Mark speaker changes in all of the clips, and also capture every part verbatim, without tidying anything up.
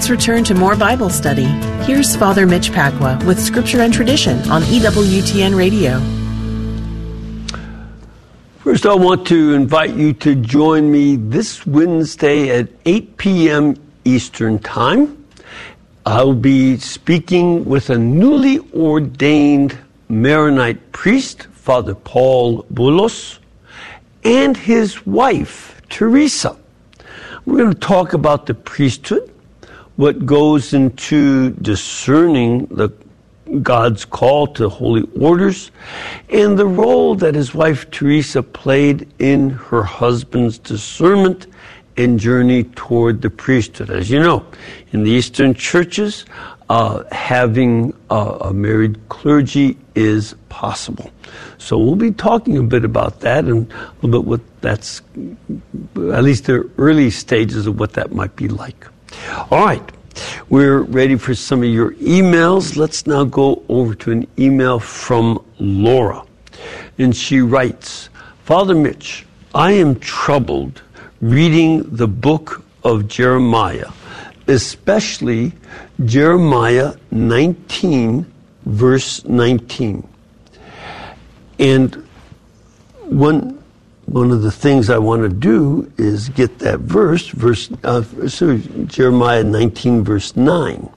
Speaker 1: let's return to more Bible study. Here's Father Mitch Pacwa with Scripture and Tradition on E W T N Radio.
Speaker 2: First, I want to invite you to join me this Wednesday at eight p.m. Eastern Time. I'll be speaking with a newly ordained Maronite priest, Father Paul Boulos, and his wife, Teresa. We're going to talk about the priesthood, what goes into discerning the God's call to holy orders, and the role that his wife Teresa played in her husband's discernment and journey toward the priesthood. As you know, in the Eastern churches, uh, having uh, a married clergy is possible. So we'll be talking a bit about that and a little bit what that's, at least the early stages of what that might be like. All right. We're ready for some of your emails. Let's now go over to an email from Laura. And she writes, Father Mitch, I am troubled reading the book of Jeremiah, especially Jeremiah nineteen, verse nineteen. And one One of the things I want to do is get that verse, verse uh, sorry, Jeremiah nineteen, verse nine.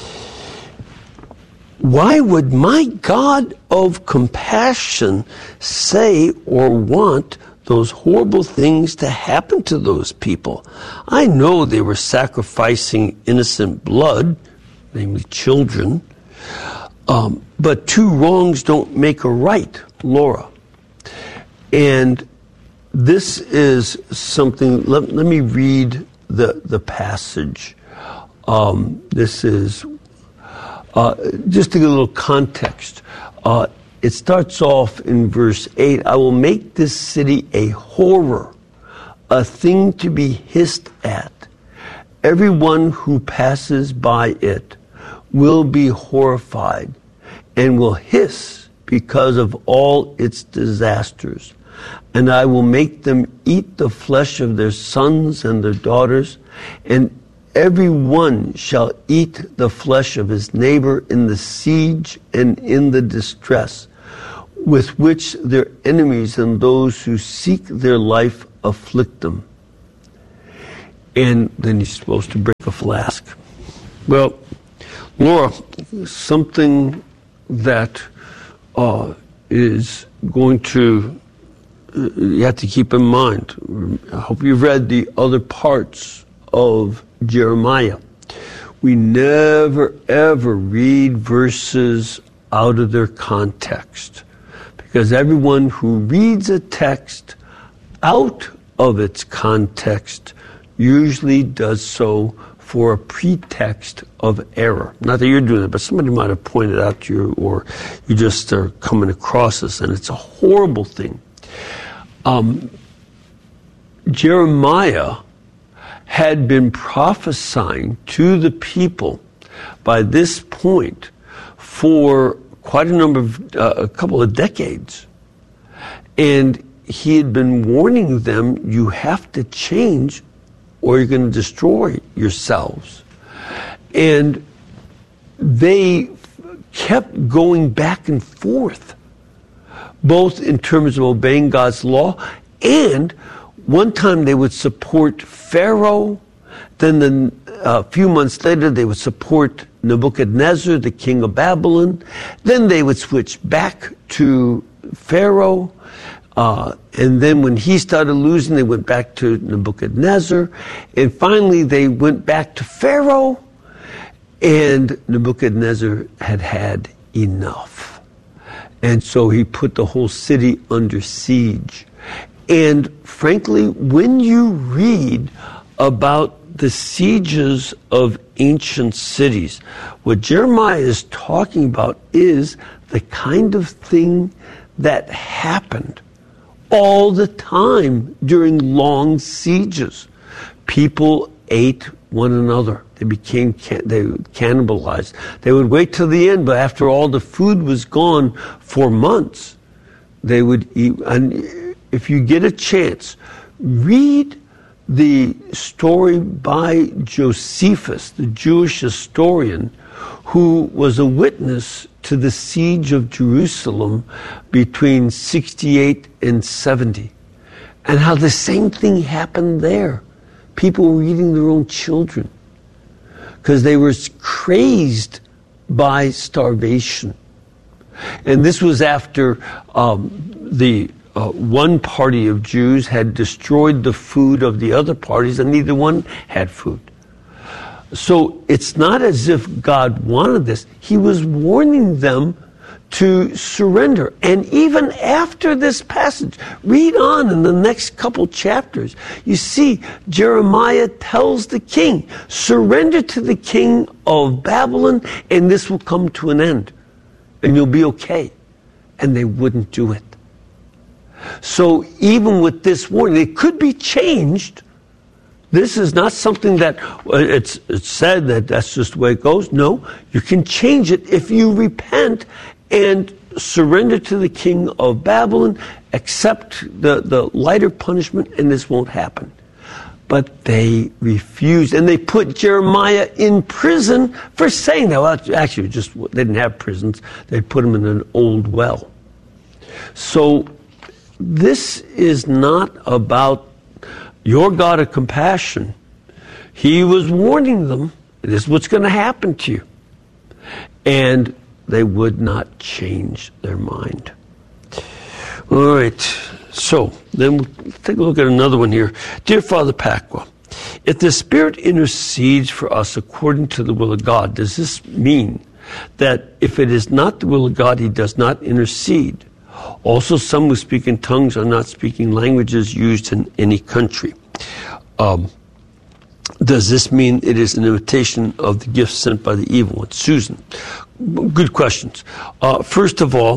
Speaker 2: Why would my God of compassion say or want those horrible things to happen to those people? I know they were sacrificing innocent blood, namely children, um, but two wrongs don't make a right, Laura. And this is something, let, let me read the, the passage. Um, this is, uh, just to give a little context. Uh, it starts off in verse eight, I will make this city a horror, a thing to be hissed at. Everyone who passes by it will be horrified and will hiss because of all its disasters. And I will make them eat the flesh of their sons and their daughters, and every one shall eat the flesh of his neighbor in the siege and in the distress, with which their enemies and those who seek their life afflict them. And then he's supposed to break a flask. Well, Laura, something that uh, is going to you have to keep in mind. I hope you've read the other parts of Jeremiah. We never, ever read verses out of their context, because everyone who reads a text out of its context usually does so for a pretext of error. Not that you're doing it, but somebody might have pointed out to you, or you just are coming across this, and it's a horrible thing. Um, Jeremiah had been prophesying to the people by this point for quite a number of, uh, a couple of decades. And he had been warning them, you have to change or you're going to destroy yourselves. And they kept going back and forth, both in terms of obeying God's law, and one time they would support Pharaoh, then the, uh, a few months later they would support Nebuchadnezzar, the king of Babylon, then they would switch back to Pharaoh, uh, and then when he started losing, they went back to Nebuchadnezzar, and finally they went back to Pharaoh, and Nebuchadnezzar had had enough. And so he put the whole city under siege. And frankly, when you read about the sieges of ancient cities, what Jeremiah is talking about is the kind of thing that happened all the time during long sieges. People ate one another. They became, they cannibalized. They would wait till the end, but after all the food was gone for months, they would eat. And if you get a chance, read the story by Josephus, the Jewish historian, who was a witness to the siege of Jerusalem between sixty-eight and seventy, and how the same thing happened there. People were eating their own children because they were crazed by starvation. And this was after um, the uh, one party of Jews had destroyed the food of the other parties, and neither one had food. So it's not as if God wanted this. He was warning them to surrender. And even after this passage, read on in the next couple chapters, you see Jeremiah tells the king, surrender to the king of Babylon, and this will come to an end, and you'll be okay. And they wouldn't do it. So even with this warning, it could be changed. This is not something that it's, it's said that that's just the way it goes. No, you can change it if you repent and surrender to the king of Babylon, accept the, the lighter punishment, and this won't happen. But they refused, and they put Jeremiah in prison for saying that. Well, actually, just they didn't have prisons. They put him in an old well. So this is not about your God of compassion. He was warning them, this is what's going to happen to you. And they would not change their mind. All right, so then we'll take a look at another one here. Dear Father Pacwa, if the Spirit intercedes for us according to the will of God, does this mean that if it is not the will of God, He does not intercede? Also, some who speak in tongues are not speaking languages used in any country. Um, does this mean it is an imitation of the gift sent by the evil one? Susan, good questions. Uh, first of all,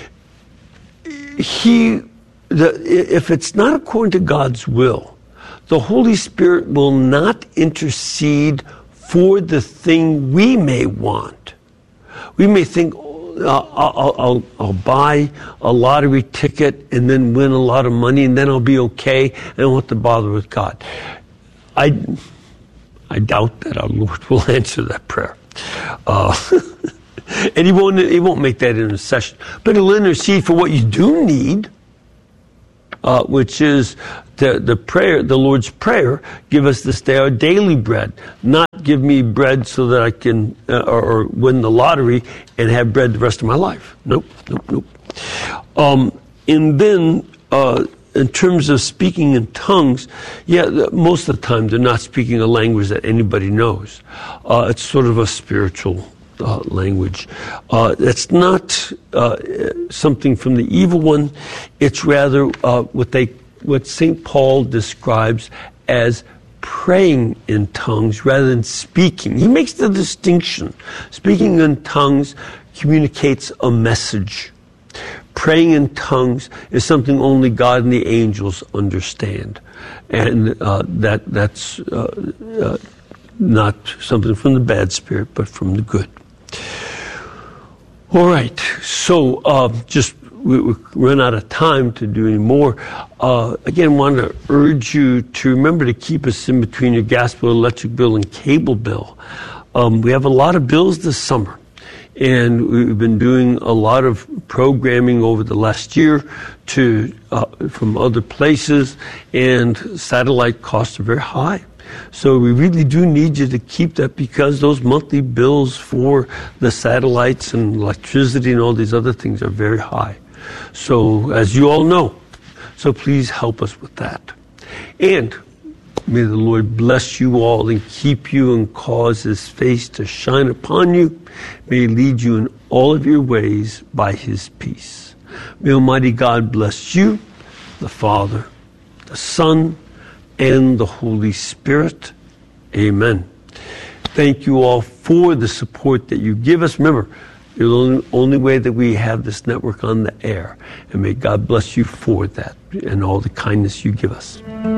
Speaker 2: he, the, if it's not according to God's will, the Holy Spirit will not intercede for the thing we may want. We may think, Uh, I'll, I'll, I'll buy a lottery ticket and then win a lot of money, and then I'll be okay. I don't want to bother with God. I, I doubt that our Lord will answer that prayer. Uh, and he won't, he won't make that intercession. But he'll intercede for what you do need, uh, which is the, the prayer, the Lord's Prayer, give us this day our daily bread. Not give me bread so that I can uh, or, or win the lottery and have bread the rest of my life. Nope, nope, nope. Um, and then uh, in terms of speaking in tongues, yeah, most of the time they're not speaking a language that anybody knows. Uh, it's sort of a spiritual uh, language. Uh, it's not uh, something from the evil one. It's rather uh, what they what Saint Paul describes as praying in tongues rather than speaking. He makes the distinction. Speaking in tongues communicates a message. Praying in tongues is something only God and the angels understand. And uh, that that's uh, uh, not something from the bad spirit, but from the good. All right, so uh, just we, we run out of time to do any more. Uh, again, want to urge you to remember to keep us in between your gas bill, electric bill, and cable bill. Um, we have a lot of bills this summer, and we've been doing a lot of programming over the last year to uh, from other places, and satellite costs are very high. So we really do need you to keep that, because those monthly bills for the satellites and electricity and all these other things are very high. So, as you all know, so please help us with that. And may the Lord bless you all and keep you and cause His face to shine upon you. May He lead you in all of your ways by His peace. May Almighty God bless you, the Father, the Son, and the Holy Spirit. Amen. Thank you all for the support that you give us. Remember, you're the only, only way that we have this network on the air. And may God bless you for that and all the kindness you give us.